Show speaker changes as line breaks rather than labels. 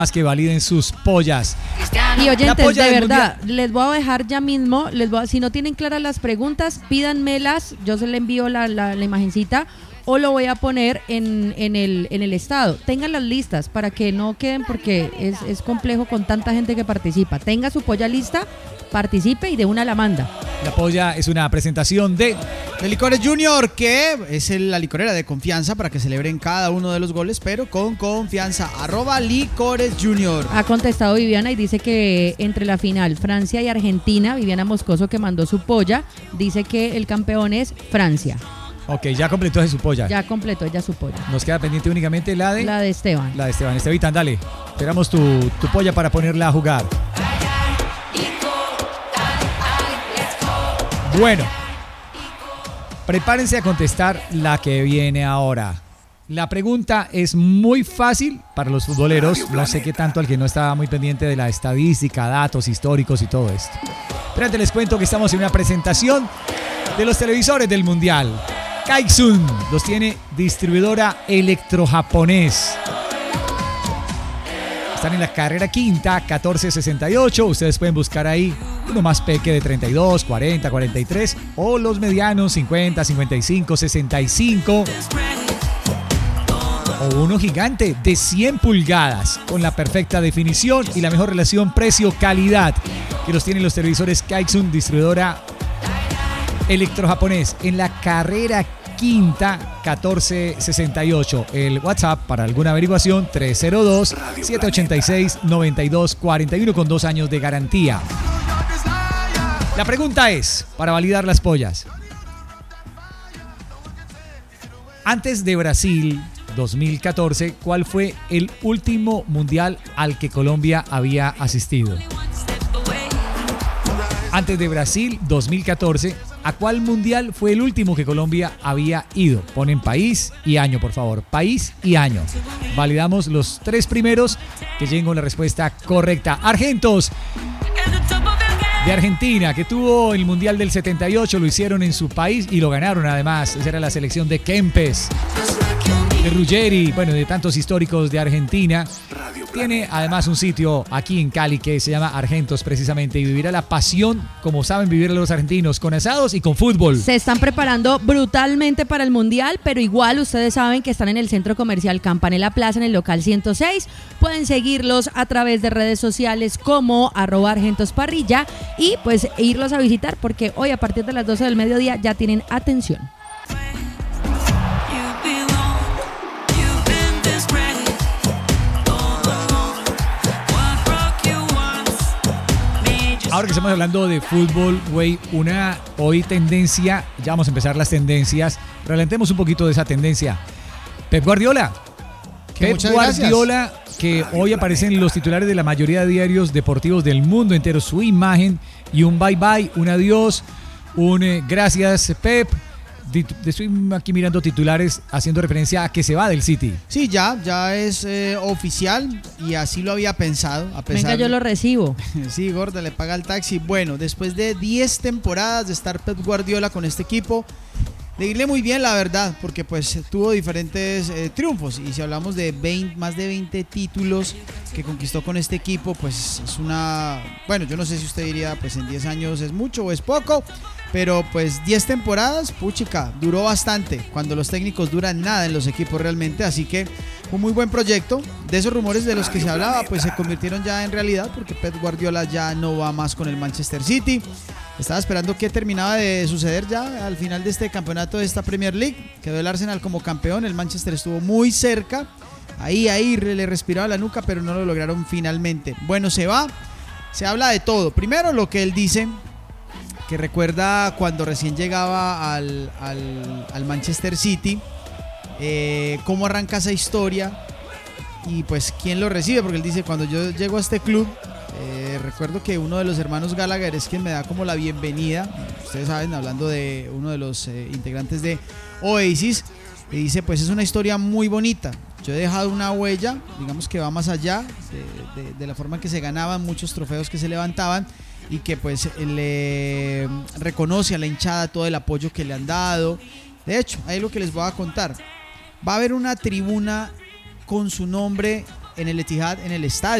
que validen sus pollas.
Y oyentes, de verdad, les voy a dejar ya mismo, si no tienen claras las preguntas, pídanmelas, yo se les envío la imagencita o lo voy a poner en el estado. Tengan las listas para que no queden, porque es complejo con tanta gente que participa. Tenga su polla lista, participe y de una la manda.
La polla es una presentación de
Licores Junior, que es la licorera de confianza para que celebren cada uno de los goles, pero con confianza. @Licores Junior.
Ha contestado Viviana y dice que entre la final Francia y Argentina, Viviana Moscoso, que mandó su polla, dice que el campeón es Francia.
Ok, ya completó su polla.
Ya completó ella su polla.
Nos queda pendiente únicamente la de
Esteban.
La de Esteban. Estevitan, dale. Esperamos tu polla para ponerla a jugar. Bueno, prepárense a contestar la que viene ahora. La pregunta es muy fácil para los futboleros. No sé qué tanto al que no estaba muy pendiente de la estadística, datos históricos y todo esto. Pero antes les cuento que estamos en una presentación de los televisores del Mundial. Kaixun los tiene distribuidora Electrojaponés. Están en la carrera quinta, 1468. Ustedes pueden buscar ahí uno más peque de 32, 40, 43 o los medianos 50, 55, 65. O uno gigante de 100 pulgadas con la perfecta definición y la mejor relación precio-calidad que los tienen los televisores Kaixun, distribuidora Electrojaponés, en la carrera quinta 1468. El WhatsApp para alguna averiguación 302-786-9241 con 2 años de garantía. La pregunta es, para validar las pollas, antes de Brasil 2014, ¿cuál fue el último mundial al que Colombia había asistido? Antes de Brasil 2014, ¿a cuál mundial fue el último que Colombia había ido? Ponen país y año, por favor. País y año. Validamos los 3 primeros que lleguen con la respuesta correcta. Argentos de Argentina, que tuvo el mundial del 78, lo hicieron en su país y lo ganaron además. Esa era la selección de Kempes, de Ruggeri, bueno, de tantos históricos de Argentina. Tiene además un sitio aquí en Cali que se llama Argentos precisamente, y vivirá la pasión como saben vivir los argentinos, con asados y con fútbol.
Se están preparando brutalmente para el Mundial, pero igual ustedes saben que están en el Centro Comercial Campanella Plaza, en el local 106. Pueden seguirlos a través de redes sociales como @argentosparrilla y pues irlos a visitar, porque hoy a partir de las 12 del mediodía ya tienen atención.
Ahora que estamos hablando de fútbol, güey, una hoy tendencia, ya vamos a empezar las tendencias, ralentemos un poquito de esa tendencia. Pep Guardiola. Pep Guardiola, que hoy aparece en los titulares de la mayoría de diarios deportivos del mundo entero, su imagen y un bye bye, un adiós, un gracias Pep. Estoy aquí mirando titulares haciendo referencia a que se va del City.
Sí, ya es oficial y así lo había pensado.
Venga, yo lo recibo.
Sí, gorda, le paga el taxi. Bueno, después de 10 temporadas de estar Pep Guardiola con este equipo, de irle muy bien, la verdad, porque pues tuvo diferentes triunfos. Y si hablamos de más de 20 títulos que conquistó con este equipo, pues es una... Bueno, yo no sé si usted diría, pues en 10 años es mucho o es poco, pero pues 10 temporadas, puchica, duró bastante, cuando los técnicos duran nada en los equipos realmente, así que un muy buen proyecto. De esos rumores de los que se hablaba, pues se convirtieron ya en realidad, porque Pep Guardiola ya no va más con el Manchester City. Estaba esperando qué terminaba de suceder ya al final de este campeonato, de esta Premier League. Quedó el Arsenal como campeón, el Manchester estuvo muy cerca, ahí le respiraba la nuca, pero no lo lograron finalmente. Bueno, se va, se habla de todo. Primero lo que él dice, que recuerda cuando recién llegaba al Manchester City, cómo arranca esa historia y pues quién lo recibe, porque él dice, cuando yo llego a este club, recuerdo que uno de los hermanos Gallagher es quien me da como la bienvenida. Ustedes saben, hablando de uno de los integrantes de Oasis, y dice, pues es una historia muy bonita. Yo he dejado una huella, digamos que va más allá de la forma en que se ganaban muchos trofeos que se levantaban, y que pues le reconoce a la hinchada todo el apoyo que le han dado. De hecho, ahí es lo que les voy a contar. Va a haber una tribuna con su nombre en el Etihad, en el estadio.